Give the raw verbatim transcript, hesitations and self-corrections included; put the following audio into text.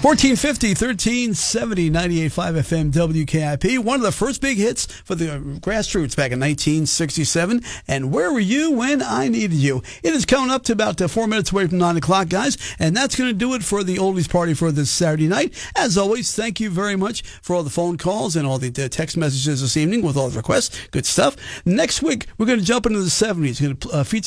fourteen fifty, thirteen seventy, ninety-eight point five F M W K I P. One of the first big hits for the Grassroots back in nineteen sixty-seven. And where were you when I needed you? It is coming up to about uh, four minutes away from nine o'clock, guys. And that's going to do it for the Oldies Party for this Saturday night. As always, thank you very much for all the phone calls and all the uh, text messages this evening with all the requests. Good stuff. Next week, we're going to jump into the seventies. We're going to uh, feature